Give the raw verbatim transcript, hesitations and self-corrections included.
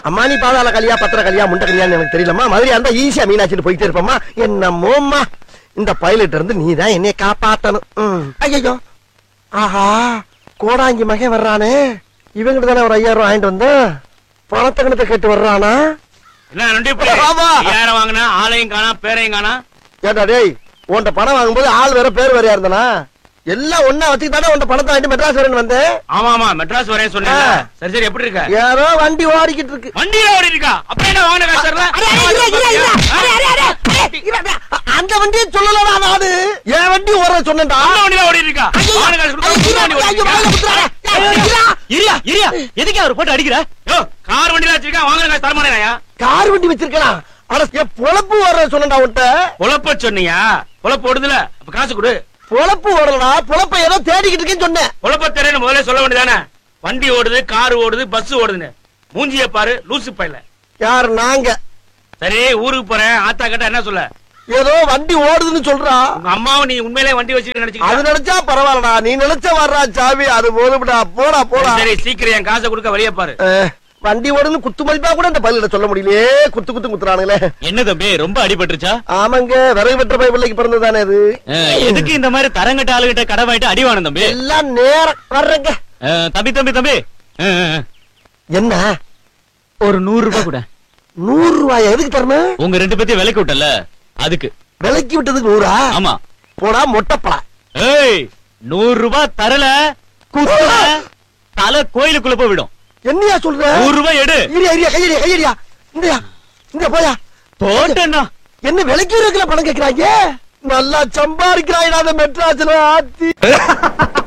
அம்மானி பாதாள கலியா பத்திர கலியா முண்ட கலியான்னு எனக்கு தெரியலம்மா. மதுரையா இருந்தா ஈஸியா மீனாட்சிட்டு போயிட்டே இருப்பம்மா. என்னமோம்மா இந்த பைலட் இருந்து நீதான் என்னைய காப்பாத்தணும். ஐயோ ஆஹா கோடாங்கி மகன் வர்றானே. இவங்கிட்ட தானே ஒரு ஐயாயிரம் ரூபாய் வாங்கிட்டு வந்தா பணத்தை கணத்தை கேட்டு வர்றானா? என்ன வாங்கினா ஆளையும் காணா பேரையும் காணா. ஏண்டா டேய் உன்கிட்ட பணம் வாங்கும்போது ஆள் வேற பேர் வேறையா இருந்தானா? எல்லாம் ஒன்னா வச்சுக்கிட்டானே உன்கிட்ட பணத்தை வாங்கிட்டு மெட்ராஸ் வரேன்னு வந்தேன். ஆமா ஆமா மெட்ராஸ் வரேன்னு சொன்னேன். சரி சரி எப்படி இருக்க? ஏதோ வண்டி ஓடிக்கிட்டு இருக்கு. வண்டியில ஓடி இருக்கா? அப்ப என்ன வாங்கின காசு தரல? அந்த வண்டியை சொல்லலடா நானு. என் வண்டி ஓட சொன்னேன்டா. அந்த வண்டியில ஓடி இருக்கா? வாங்கின காசு கொடுத்தா இரியா இரியா எதுக்கு அவர் போட்டு அடிக்கிற? யோ கார் வண்டியில வச்சிருக்கா வாங்கின காசு தர மாட்டேயா? கார் வண்டி வச்சிருக்கலாம். ஆனா என் பொழப்பு ஓடுற சொன்னேன்டா உன்கிட்ட. பொழப்ப சொன்னியா? பொழப்பு ஓடுதுல அப்ப காசு கொடு. பொழப்பு ஓடலடா பொழப்ப ஏதோ தேடிக்கிட்டு இருக்கேன்னு சொன்னேன். பொழப்ப தெரியல முதல்ல சொல்ல வேண்டியதானே. வண்டி ஓடுது கார் ஓடுது பஸ் ஓடுதுன்னு மூஞ்சிய பாரு லூசு பையல. யாரு நாங்க? சரி ஊருக்கு போறேன் ஆத்தா கிட்ட என்ன சொல்ல? ஏதோ வண்டி ஓடுதுன்னு சொல்றா. உங்க அம்மாவை நீ உண்மையிலே வண்டி வச்சிருக்க நினைச்சு அது நினைச்சா பரவாயில்லடா. நீ நினைச்ச வர்றா சாவி அது போதும்டா. போடா போடா. சரி சீக்கிரம் என் காசை கொடுக்க வழிய பாரு. வண்டி ஓடுன்னு குத்து மதிப்பா கூட இந்த பள்ளியில சொல்ல முடியலையே. குத்து குத்து குத்துறானுங்களே. என்ன தம்பி ரொம்ப அடிபட்டுருச்சா? ஆமாங்க விறகு வெற்ற பை பிள்ளைக்கு பிறந்ததானே இது. எதுக்கு இந்த மாதிரி தரங்கட்ட ஆளுகிட்ட கடை வாங்கிட்டு அடி வாங்க தம்பி? எல்லாம் நேரம் வர்றேங்க. தம்பி தம்பி தம்பி என்ன ஒரு நூறு ரூபாய் கூட. நூறு ரூபாய் எதுக்கு தரணும்? உங்க ரெண்டு பேத்தையும் விலைக்கு விட்டல அதுக்கு. விலைக்கு விட்டதுக்கு நூறா? ஆமா. போடா மொட்டைப்படா. ஏய் நூறு ரூபாய் தரல குத்துற தலை கோயிலுக்குள்ள போய் விடும். என்னையா சொல்ற? நூறு ரூபாய் எடு. இரியா இரியா கையடியா கையடியா. இந்தயா இந்த போயா போட்டேன்னா என்ன விலைக்கு இருக்கிற பணம் கேட்கிறாங்க. நல்லா சம்பாதிக்கிறாய் மெட்ராஸ்ல ஆத்தி.